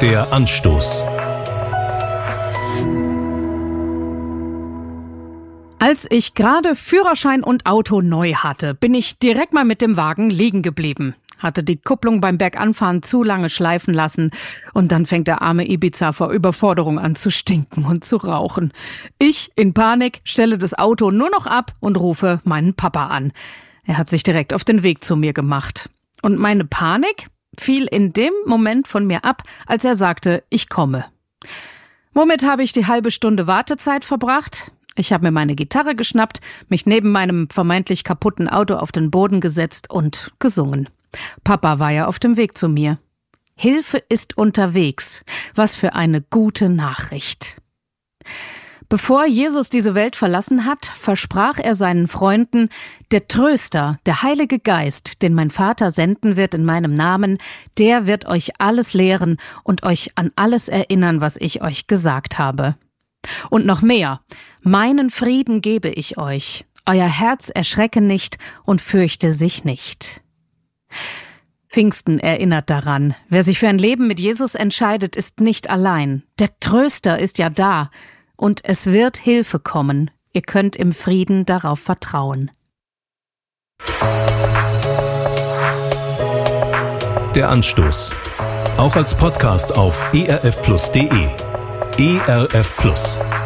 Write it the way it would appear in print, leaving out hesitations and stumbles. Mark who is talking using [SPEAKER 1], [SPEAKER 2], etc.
[SPEAKER 1] Der Anstoß.
[SPEAKER 2] Als ich gerade Führerschein und Auto neu hatte, bin ich direkt mal mit dem Wagen liegen geblieben. Hatte die Kupplung beim Berganfahren zu lange schleifen lassen und dann fängt der arme Ibiza vor Überforderung an zu stinken und zu rauchen. Ich, in Panik, stelle das Auto nur noch ab und rufe meinen Papa an. Er hat sich direkt auf den Weg zu mir gemacht. Und meine Panik fiel in dem Moment von mir ab, als er sagte, ich komme. Womit habe ich die halbe Stunde Wartezeit verbracht? Ich habe mir meine Gitarre geschnappt, mich neben meinem vermeintlich kaputten Auto auf den Boden gesetzt und gesungen. Papa war ja auf dem Weg zu mir. Hilfe ist unterwegs. Was für eine gute Nachricht. Bevor Jesus diese Welt verlassen hat, versprach er seinen Freunden, der Tröster, der Heilige Geist, den mein Vater senden wird in meinem Namen, der wird euch alles lehren und euch an alles erinnern, was ich euch gesagt habe. Und noch mehr, meinen Frieden gebe ich euch, euer Herz erschrecke nicht und fürchte sich nicht. Pfingsten erinnert daran, wer sich für ein Leben mit Jesus entscheidet, ist nicht allein. Der Tröster ist ja da und es wird Hilfe kommen. Ihr könnt im Frieden darauf vertrauen.
[SPEAKER 1] Der Anstoß. Auch als Podcast auf erfplus.de. ERF Plus.